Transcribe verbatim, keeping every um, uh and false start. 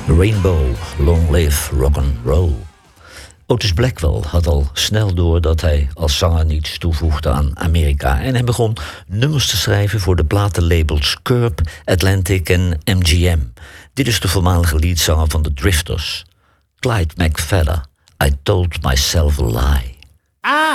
Rainbow, long live rock'n'roll. Otis Blackwell had al snel door dat hij als zanger niets toevoegde aan Amerika. En hij begon nummers te schrijven voor de platenlabels Curb, Atlantic en M G M. Dit is de voormalige leadzanger van de Drifters. Clyde McPhatter, I Told Myself a Lie. I